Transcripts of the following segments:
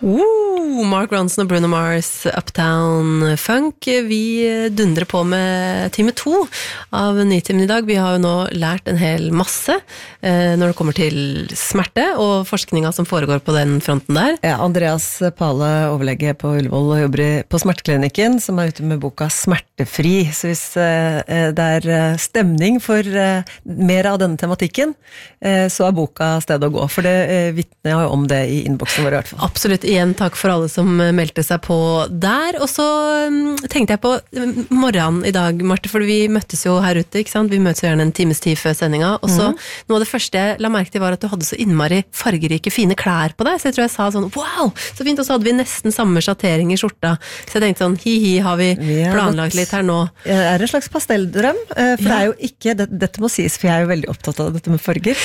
Mark Ronson og Bruno Mars, Uptown Funk. Vi dundrer på med time 2 av Nytimen I dag. Vi har jo nå lært en hel masse når det kommer til smerte og forskninga som foregår på den fronten der. Ja, Andreas Pale, overlege på Ullevål og jobber på Smerteklinikken, som ute med boka Smertefri. Så hvis det stemning for mer av denne tematikken, så boka stedet å gå. For det vittner jeg om det I innboksen vår I hvert fall. Absolutt. Igjen takk for alle som meldte seg på der. Og så tenkte jeg på morgenen I dag, Marte, for vi møttes jo her ute, ikke sant? Vi møtes jo gjerne en times tid før sendinga, og så noe av det første jeg la merke til var at du hadde så innmari fargerike, fine klær på deg, så jeg tror jeg sa sånn, wow, så fint, og så hadde vi nesten samme sjattering I skjorta, så jeg tenkte sånn, hi, har vi planlagt litt her nå? Det en slags pastelldrøm, for det jo ikke, dette må sies, for jeg jo veldig opptatt av dette med farger,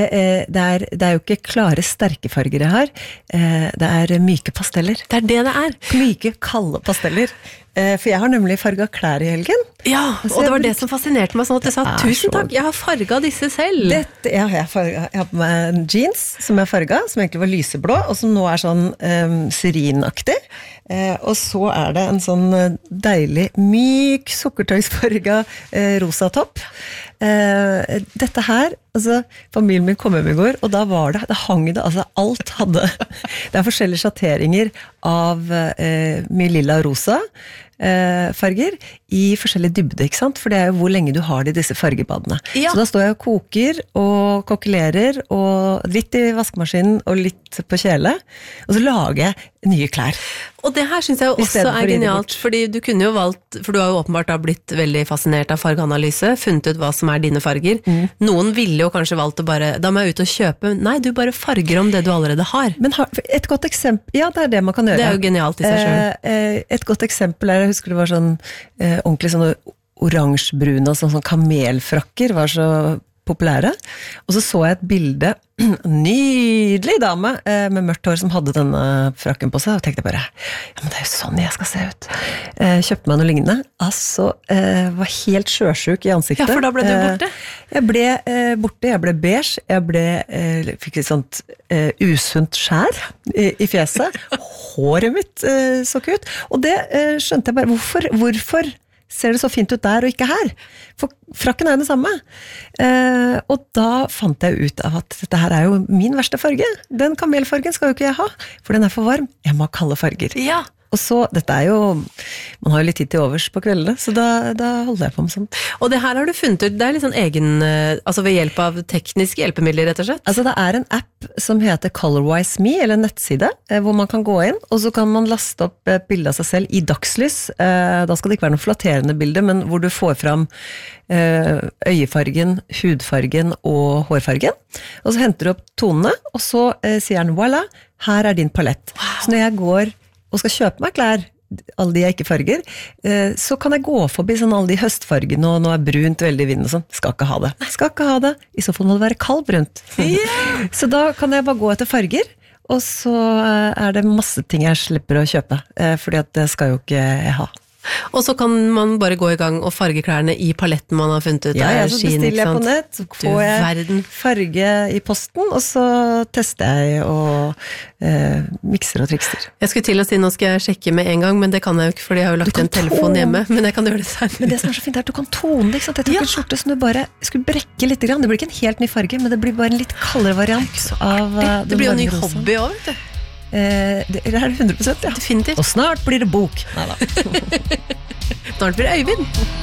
det jo ikke klare, sterke farger jeg har, det myke pasteller. Det det Myke, kalde pasteller. For jeg har nemlig farget klær I helgen. Ja, og det var det som fascinerte meg, sånn at du sa, tusen takk, jeg har farget disse selv. Jeg har på meg en jeans som jeg farget, som egentlig var lyseblå, og som nå sånn syrinaktig. Og så det en sånn deilig, myk, sukkertøysfarget rosa topp. Dette her, altså, familien min kom hjem I går, og da var det hang det, altså alt hadde, det forskjellige sjatteringer av mye lilla og rosa farger I forskjellige dybde, ikke sant? For det jo hvor lenge du har det I disse fargebadene. Ja. Så da står jeg og koker og kokulerer, og litt I vaskemaskinen og litt på kjele, og så lager jeg nye klær. Og det her synes jeg også genialt, fordi du kunne jo valgt, for du har jo åpenbart da blitt veldig fascinert av fargeanalyse, funnet ut hva som dine farger. Noen ville jo kanskje valgt å bare, da må jeg ut og kjøpe, nei, du bare farger om det du allerede har. Men et godt eksempel, ja, det det man kan gjøre. Det jo genialt I seg selv. Et godt eksempel jeg husker det var sånn ordentlig sånn oransjebrune og sånn kamelfrakker var så populære, og så jeg et bilde nydelig dame med mørkt hår som hadde denne frakken på seg, og tenkte bare, ja, men det jo sånn jeg skal se ut. Kjøpte meg noe lignende, altså, var helt sjøsjuk I ansiktet. Ja, for da ble du borte? Jeg ble borte, jeg ble beige, fikk litt sånt usunt skjær I fjeset, håret mitt så ikke ut, og det skjønte jeg bare, hvorfor ser det så fint ut der og ikke her? For frakken jo det samme. Og da fant jeg ut av at dette her jo min verste farge. Den kamelfargen skal jo ikke jeg ha, for den for varm. Jeg må ha kalde farger. Ja. Og så, dette jo, man har jo litt tid til overs på kveldene, så da holder jeg på med sånt. Og det her har du funnet ut, det litt sånn egen, altså ved hjelp av tekniske hjelpemidler, rett og slett? Altså det en app som heter Colorwise Me, eller en nettside, hvor man kan gå inn, og så kan man laste opp et bilde av seg selv I dagslys. Da skal det ikke være noe flatterende bilde, men hvor du får fram øyefargen, hudfargen og hårfargen. Og så henter du opp tonene, og så sier den, voilà, her din palett. Wow. Så når jeg går og skal kjøpe meg klær, alle de jeg ikke farger, så kan jeg gå forbi sånn alle de høstfargene, og nå brunt veldig vind og sånn. Skal ikke ha det. I så fall må det være kaldbrunt. Yeah. Så da kan jeg bare gå etter farger, og så det masse ting jeg slipper å kjøpe, fordi at det skal jo ikke jeg ha. Og så kan man bare gå I gang og farge klærne I paletten man har funnet ut. Ja, så bestiller jeg på nett, så får jeg farge I posten, og så tester jeg og mikser og trikser. Jeg skulle til å si, nå skal jeg sjekke med en gang, men det kan jeg jo ikke, for jeg har jo lagt en telefon hjemme, men jeg kan gjøre det selv. Men det som så fint at du kan tone det, ikke sant? Jeg tok en skjorte som du bare skulle brekke litt grann. Det blir ikke en helt ny farge, men det blir bare en litt kaldere variant av det blir jo en ny hobby også, vet du. Det 100%, ja. Definitivt. Og snart blir det bok. Neida. Snart blir det Øyvind.